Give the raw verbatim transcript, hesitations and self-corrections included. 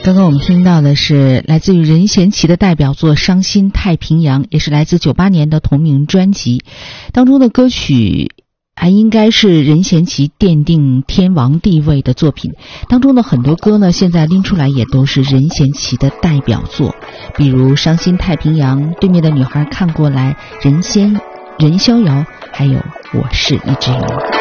刚刚我们听到的是来自于任贤齐的代表作《伤心太平洋》，也是来自九八年的同名专辑当中的歌曲，还应该是任贤齐奠定天王地位的作品。当中的很多歌呢，现在拎出来也都是任贤齐的代表作，比如《伤心太平洋》、对面的女孩看过来、任仙、任逍遥，还有我是一只鱼。